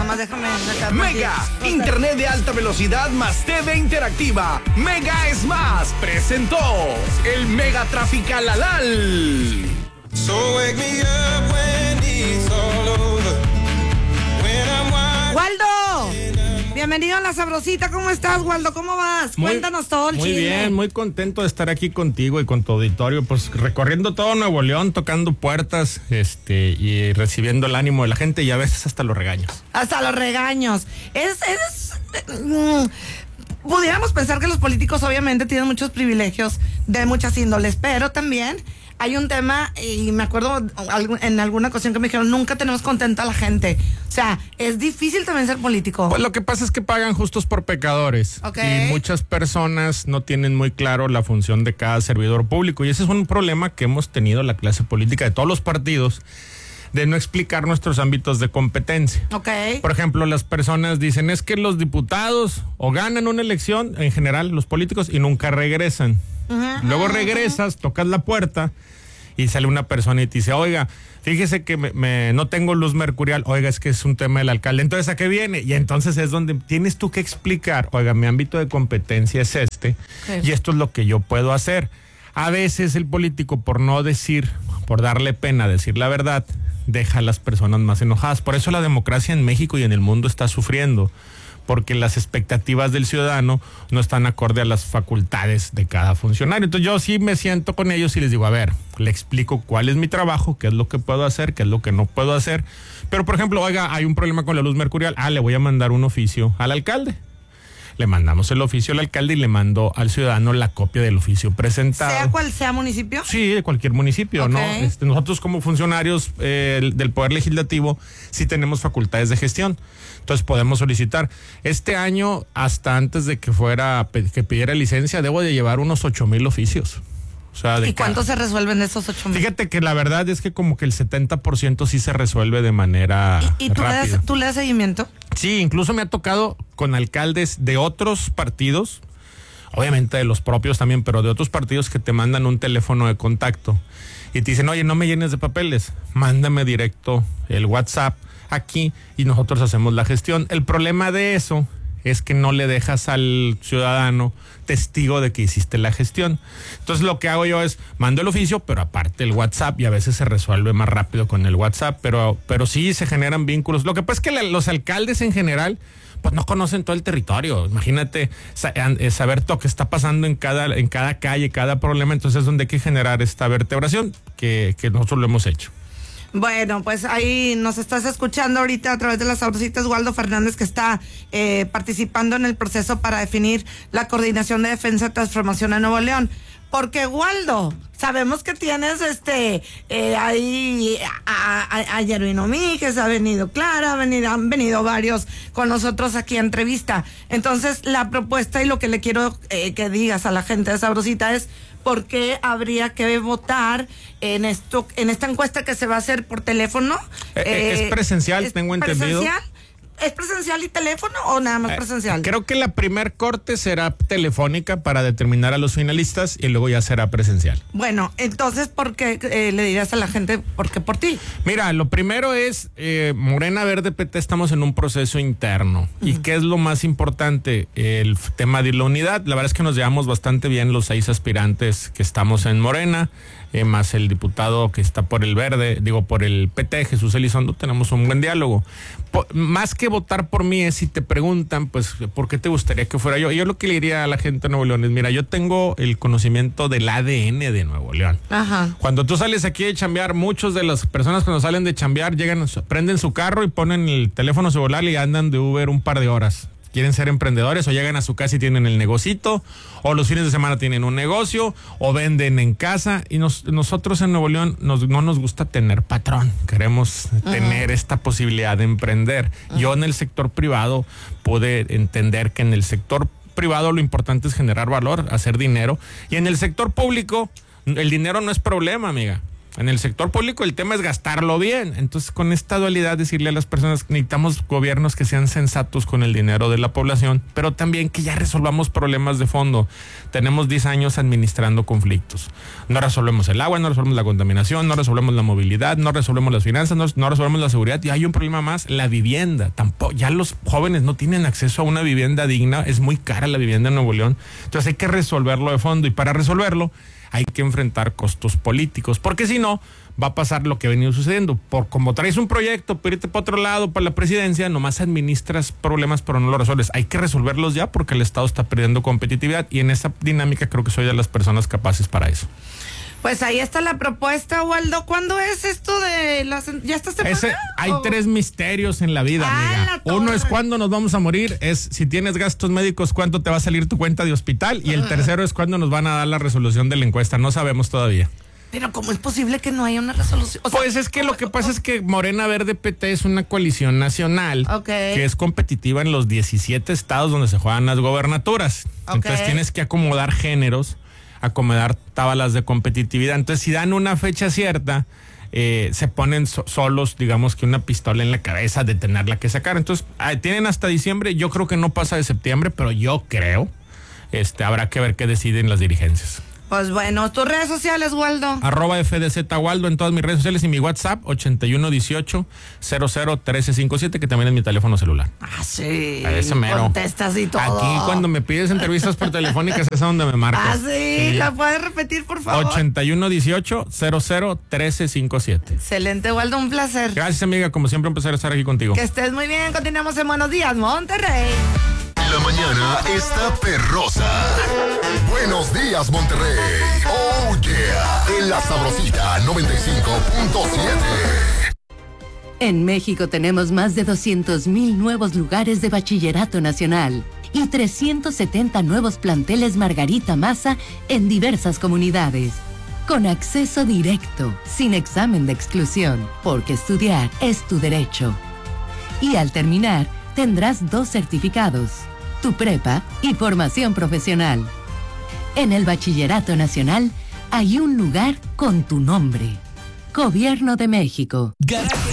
nomás déjame sacar. Mega, internet de alta velocidad más TV interactiva. Mega es más, presentó el Mega Trafical Alal. So wake me up when it's all over. When I'm wild. ¡Waldo! Bienvenido a La Sabrosita. ¿Cómo estás, Waldo? ¿Cómo vas? Cuéntanos todo el Muy chisme. bien, muy contento de estar aquí contigo y con tu auditorio, pues recorriendo todo Nuevo León, tocando puertas, y recibiendo el ánimo de la gente y a veces hasta los regaños. Hasta los regaños. Pudiéramos pensar que los políticos obviamente tienen muchos privilegios de muchas índoles, pero también hay un tema, y me acuerdo en alguna ocasión que me dijeron, nunca tenemos contenta a la gente. O sea, es difícil también ser político. Pues lo que pasa es que pagan justos por pecadores. Okay. Y muchas personas no tienen muy claro la función de cada servidor público. Y ese es un problema que hemos tenido la clase política de todos los partidos, de no explicar nuestros ámbitos de competencia. Okay. Por ejemplo, las personas dicen, es que los diputados o ganan una elección, en general los políticos, y nunca regresan. Luego regresas, tocas la puerta y sale una persona y te dice, oiga, fíjese que no tengo luz mercurial, oiga, es que es un tema del alcalde, entonces ¿a qué viene? Y entonces es donde tienes tú que explicar, oiga, mi ámbito de competencia es este, y esto es lo que yo puedo hacer. A veces el político, por no decir, por darle pena decir la verdad, deja a las personas más enojadas. Por eso la democracia en México y en el mundo está sufriendo, porque las expectativas del ciudadano no están acorde a las facultades de cada funcionario. Entonces yo sí me siento con ellos y les digo, a ver, le explico cuál es mi trabajo, qué es lo que puedo hacer, qué es lo que no puedo hacer. Pero, por ejemplo, oiga, hay un problema con la luz mercurial, le voy a mandar un oficio al alcalde. Le mandamos el oficio al alcalde y le mando al ciudadano la copia del oficio presentado. ¿Sea cual sea municipio? Sí, de cualquier municipio, Okay. ¿no? Nosotros como funcionarios del Poder Legislativo sí tenemos facultades de gestión. Entonces podemos solicitar. Este año, hasta antes de que pidiera licencia, debo de llevar unos 8,000 oficios. O sea, ¿Y cuánto se resuelven de esos 8,000? Fíjate que la verdad es que como que el 70% sí se resuelve de manera ¿Y tú rápida. tú le das seguimiento? Sí, incluso me ha tocado con alcaldes de otros partidos, obviamente de los propios también, pero de otros partidos que te mandan un teléfono de contacto y te dicen, oye, no me llenes de papeles, mándame directo el WhatsApp aquí y nosotros hacemos la gestión. El problema de eso es que no le dejas al ciudadano testigo de que hiciste la gestión. Entonces lo que hago yo es, mando el oficio, pero aparte el WhatsApp, y a veces se resuelve más rápido con el WhatsApp, pero sí se generan vínculos. Lo que pasa es que los alcaldes en general, pues no conocen todo el territorio. Imagínate saber todo lo que está pasando en cada calle, cada problema. Entonces es donde hay que generar esta vertebración que nosotros lo hemos hecho. Bueno, pues ahí nos estás escuchando ahorita a través de Las Sabrositas, Waldo Fernández, que está participando en el proceso para definir la Coordinación de Defensa y Transformación en Nuevo León. Porque, Waldo, sabemos que tienes ahí a Yeruino Míguez, ha venido Clara, han venido varios con nosotros aquí a entrevista. Entonces, la propuesta y lo que le quiero que digas a la gente de Sabrosita es por qué habría que votar en esta encuesta que se va a hacer por teléfono. Es presencial, tengo entendido. ¿Es presencial y teléfono o nada más presencial? Creo que la primer corte será telefónica para determinar a los finalistas y luego ya será presencial. Bueno, entonces, ¿por qué le dirías a la gente por qué por ti? Mira, lo primero es, Morena, Verde, PT, estamos en un proceso interno. ¿Y qué es lo más importante? El tema de la unidad. La verdad es que nos llevamos bastante bien los 6 aspirantes que estamos en Morena, más el diputado que está por el Verde, por el PT, Jesús Elizondo, tenemos un buen diálogo. Más que votar por mí es, si te preguntan, pues, ¿por qué te gustaría que fuera yo? Y yo lo que le diría a la gente de Nuevo León es, mira, yo tengo el conocimiento del ADN de Nuevo León. Ajá. Cuando tú sales aquí de chambear, muchos de las personas cuando salen de chambear llegan, prenden su carro y ponen el teléfono celular y andan de Uber un par de horas. Quieren ser emprendedores o llegan a su casa y tienen el negocito, o los fines de semana tienen un negocio, o venden en casa. Y nosotros en Nuevo León no nos gusta tener patrón, queremos tener esta posibilidad de emprender. Yo en el sector privado pude entender que en el sector privado lo importante es generar valor, hacer dinero, y en el sector público el dinero no es problema, amiga. En el sector público el tema es gastarlo bien. Entonces, con esta dualidad, decirle a las personas, necesitamos gobiernos que sean sensatos con el dinero de la población, pero también que ya resolvamos problemas de fondo. Tenemos 10 años administrando conflictos. No resolvemos el agua, no resolvemos la contaminación, no resolvemos la movilidad, no resolvemos las finanzas, no resolvemos la seguridad. Y hay un problema más, la vivienda. Tampoco, ya los jóvenes no tienen acceso a una vivienda digna. Es muy cara la vivienda en Nuevo León. Entonces hay que resolverlo de fondo. Y para resolverlo hay que enfrentar costos políticos, porque si no, va a pasar lo que ha venido sucediendo. Por como traes un proyecto, pero irte para otro lado, para la presidencia, nomás administras problemas, pero no los resuelves. Hay que resolverlos ya porque el Estado está perdiendo competitividad y en esa dinámica creo que soy de las personas capaces para eso. Pues ahí está la propuesta, Waldo. ¿Cuándo es esto de las... ¿Ya estás separado? Hay 3 misterios en la vida, amiga. Uno es cuándo nos vamos a morir, es si tienes gastos médicos, cuánto te va a salir tu cuenta de hospital, y el tercero es cuándo nos van a dar la resolución de la encuesta. No sabemos todavía. Pero ¿cómo es posible que no haya una resolución? O sea, pues es que lo que pasa es que Morena Verde PT es una coalición nacional que es competitiva en los 17 estados donde se juegan las gobernaturas. Entonces tienes que acomodar géneros, acomodar tablas de competitividad. Entonces, si dan una fecha cierta, se ponen solos, digamos que una pistola en la cabeza de tenerla que sacar. Entonces, tienen hasta diciembre. Yo creo que no pasa de septiembre, pero yo creo, habrá que ver qué deciden las dirigencias. Pues bueno, tus redes sociales, Waldo. @FDZ Waldo en todas mis redes sociales y mi WhatsApp 8118-001357, que también es mi teléfono celular. Ah, sí. A ese mero. Contestas y todo. Aquí cuando me pides entrevistas por telefónicas es a donde me marcas. Ah, sí. ¿La puedes repetir, por favor? 8118-001357. Excelente, Waldo, un placer. Gracias, amiga, como siempre un placer estar aquí contigo. Que estés muy bien. Continuamos en Buenos Días, Monterrey. La mañana está perrosa. Buenos días, Monterrey. Oh, yeah. En La Sabrosita 95.7. En México tenemos más de 200,000 nuevos lugares de bachillerato nacional y 370 nuevos planteles Margarita Maza en diversas comunidades. Con acceso directo, sin examen de exclusión, porque estudiar es tu derecho. Y al terminar, tendrás 2 certificados, tu prepa y formación profesional. En el Bachillerato Nacional hay un lugar con tu nombre. Gobierno de México. Garaje